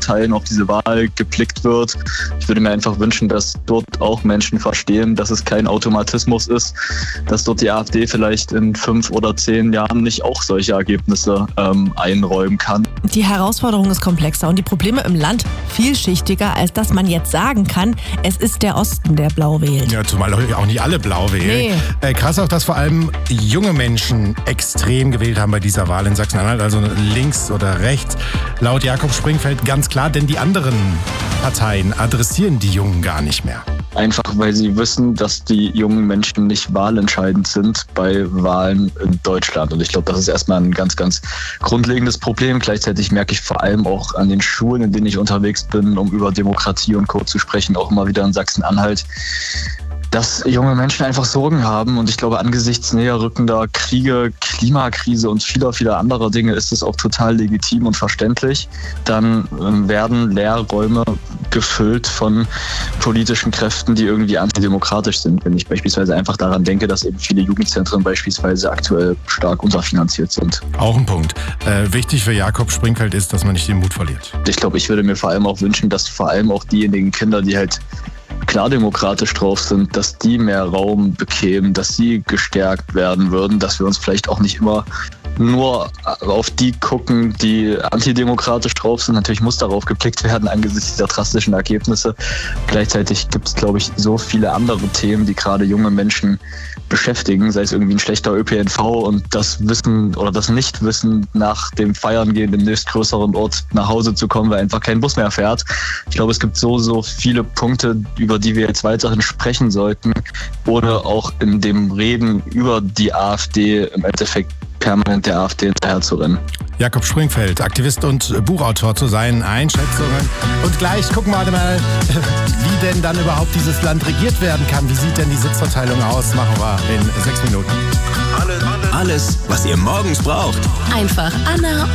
Parteien auf diese Wahl geblickt wird. Ich würde mir einfach wünschen, dass dort auch Menschen verstehen, dass es kein Automatismus ist, dass dort die AfD vielleicht in 5 oder 10 Jahren nicht auch solche Ergebnisse einräumen kann. Die Herausforderung ist komplexer und die Probleme im Land vielschichtiger, als dass man jetzt sagen kann, es ist der Osten, der blau wählt. Ja, zumal auch nicht alle blau wählen. Nee. Krass auch, dass vor allem junge Menschen extrem gewählt haben bei dieser Wahl in Sachsen-Anhalt, also links oder rechts. Laut Jakob Springfeld ganz klar, denn die anderen Parteien adressieren die Jungen gar nicht mehr. Einfach, weil sie wissen, dass die jungen Menschen nicht wahlentscheidend sind bei Wahlen in Deutschland. Und ich glaube, das ist erstmal ein ganz, ganz grundlegendes Problem. Gleichzeitig merke ich vor allem auch an den Schulen, in denen ich unterwegs bin, um über Demokratie und Co. zu sprechen, auch immer wieder in Sachsen-Anhalt, dass junge Menschen einfach Sorgen haben. Und ich glaube, angesichts näher rückender Kriege, Klimakrise und vieler anderer Dinge ist es auch total legitim und verständlich. Dann werden Lehrräume gefüllt von politischen Kräften, die irgendwie antidemokratisch sind. Wenn ich beispielsweise einfach daran denke, dass eben viele Jugendzentren beispielsweise aktuell stark unterfinanziert sind. Auch ein Punkt. Wichtig für Jakob Springfeld ist, dass man nicht den Mut verliert. Ich glaube, ich würde mir vor allem auch wünschen, dass vor allem auch diejenigen Kinder, die halt klar demokratisch drauf sind, dass die mehr Raum bekämen, dass sie gestärkt werden würden, dass wir uns vielleicht auch nicht immer nur auf die gucken, die antidemokratisch drauf sind. Natürlich muss darauf geblickt werden angesichts dieser drastischen Ergebnisse. Gleichzeitig gibt es, glaube ich, so viele andere Themen, die gerade junge Menschen beschäftigen, sei es irgendwie ein schlechter ÖPNV und das Wissen oder das Nichtwissen nach dem Feiern gehen im nächstgrößeren Ort nach Hause zu kommen, weil einfach kein Bus mehr fährt. Ich glaube, es gibt so viele Punkte, über die wir jetzt weiterhin sprechen sollten, ohne auch in dem Reden über die AfD im Endeffekt permanent der AfD hinterher zu rennen. Jakob Springfeld, Aktivist und Buchautor, zu seinen Einschätzungen. Und gleich gucken wir mal, wie denn dann überhaupt dieses Land regiert werden kann. Wie sieht denn die Sitzverteilung aus? Machen wir in 6 Minuten. Alles, was ihr morgens braucht. Einfach Anna